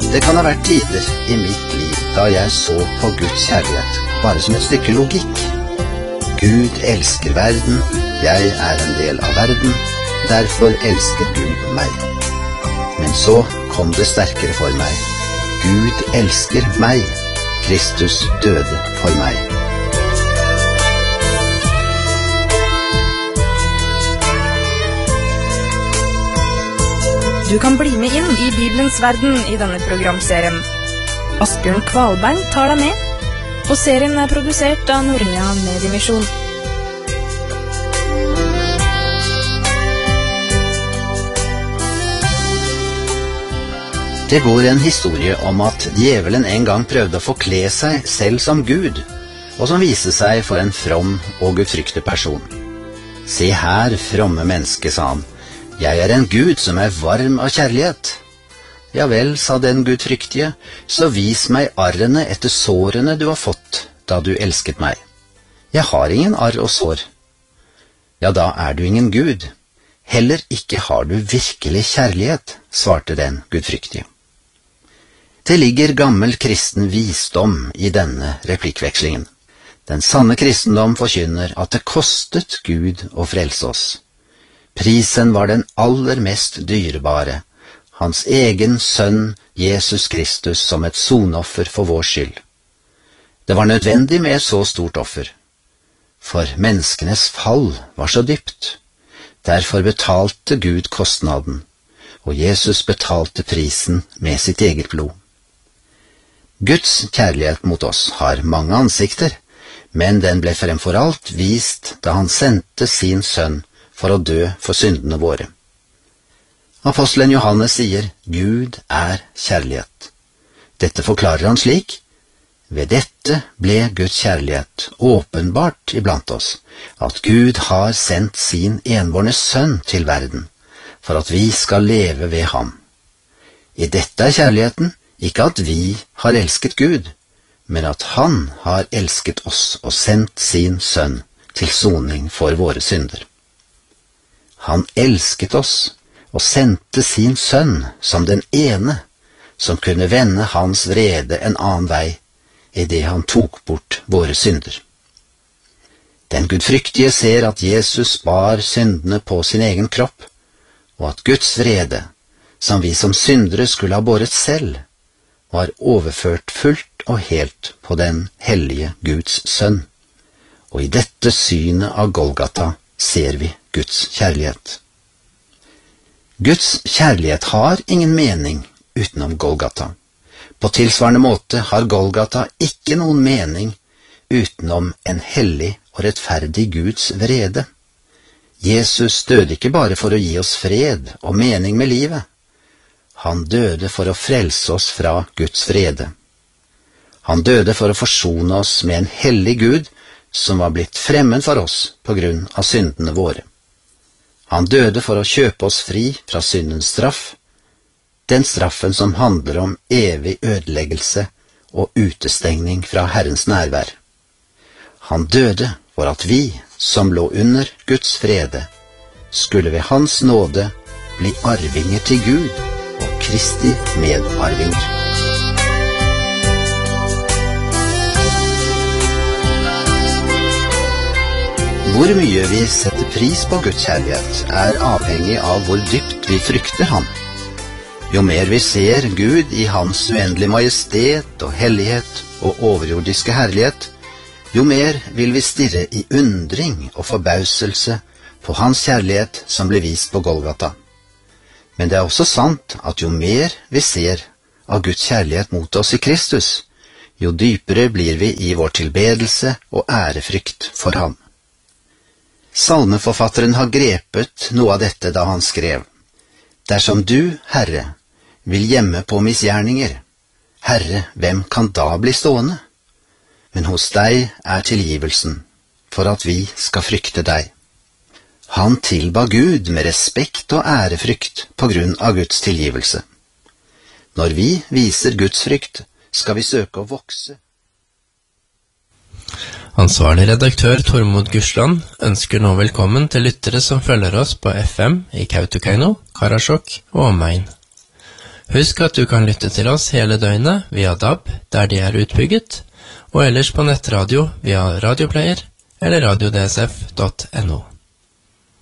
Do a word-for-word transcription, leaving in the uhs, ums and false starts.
Det kan ha vært tider i mitt liv da jeg så på Guds kjærlighet bare som et stykke logikk. Gud elsker verden, jeg er en del av verden, derfor elsker Gud meg. Men så kom det sterkere for meg. Gud elsker meg, Kristus døde for meg. Du kan bli med inn i Bibelens verden i denne programserien. Asbjørn Kvalberg tar deg med, og serien er produsert av Nordlia Mediemisjon. Det går en historie om at djevelen en gang prøvde å forkle seg selv som Gud, og som viste seg for en from og gudfryktig person. Se her, fromme menneske, sa han. Jeg er en Gud som er varm av kjærlighet. Ja vel, sa den gudfryktige, så vis meg arrene etter sårene du har fått da du elsket meg. Jeg har ingen arr og sår. Ja, da er du ingen Gud. Heller ikke har du virkelig kjærlighet, svarte den gudfryktige. Det ligger gammel kristen visdom i denne replikkvekslingen. Den sanne kristendom forkynner at det kostet Gud å frelse oss. Prisen var den aller mest dyrebare, hans egen sønn Jesus Kristus som et sonoffer for vår skyld. Det var nødvendig med et så stort offer, for menneskenes fall var så dypt. Derfor betalte Gud kostnaden, og Jesus betalte prisen med sitt eget blod. Guds kjærlighet mot oss har mange ansikter, men den ble fremfor alt vist da han sendte sin sønn for å dø for syndene våre. Apostelen Johannes sier, Gud er kjærlighet. Dette forklarer han slik, ved dette ble Guds kjærlighet åpenbart iblant oss, at Gud har sendt sin enbårne sønn til verden, for at vi skal leve ved ham. I dette er kjærligheten, ikke at vi har elsket Gud, men at han har elsket oss og sendt sin sønn til soning for våre synder. Han elsket oss og sendte sin sønn som den ene som kunne vende hans vrede en annen vei i det han tok bort våre synder. Den gudfryktige ser at Jesus bar syndene på sin egen kropp, og at Guds vrede, som vi som syndere skulle ha båret selv, var overført fullt og helt på den hellige Guds sønn. Og i dette synet av Golgata ser vi Guds kjærlighet. Guds kjærlighet har ingen mening utenom Golgata. På tilsvarende måte har Golgata ikke noen mening utenom en hellig og rettferdig Guds vrede. Jesus døde ikke bare for å gi oss fred og mening med livet. Han døde for å frelse oss fra Guds vrede. Han døde for å forsone oss med en hellig Gud som var blitt fremmed for oss på grunn av syndene våre. Han døde for å kjøpe oss fri fra syndens straff, den straffen som handler om evig ødeleggelse og utestengning fra Herrens nærvær. Han døde for at vi, som lå under Guds frede, skulle ved hans nåde bli arvinger til Gud og Kristi medarvinger. Hvor mye vi setter pris på Guds kjærlighet er avhengig av hvor dypt vi frykter ham. Jo mer vi ser Gud i hans uendelige majestet og hellighet og overjordiske herlighet, jo mer vil vi stirre i undring og forbauselse på hans kjærlighet som ble vist på Golgata. Men det er også sant at jo mer vi ser av Guds kjærlighet mot oss i Kristus, jo dypere blir vi i vår tilbedelse og ærefrykt for ham. Salmeforfatteren har grepet noe av dette da han skrev, «Dersom du, Herre, vil gjemme på misgjerninger, Herre, hvem kan da bli stående? Men hos deg er tilgivelsen, for at vi skal frykte deg.» Han tilba Gud med respekt og ærefrykt på grunn av Guds tilgivelse. Når vi viser Guds frykt, skal vi søke å vokse. Ansvarlig redaktør Tormod Gursland ønsker nå velkommen til lyttere som følger oss på F M i Kautokeino, Karasjok og omegn. Husk at du kan lytte til oss hele døgnet via D A B, der de er utbygget, og ellers på nettradio via radioplayer eller radio d s f punktum n o.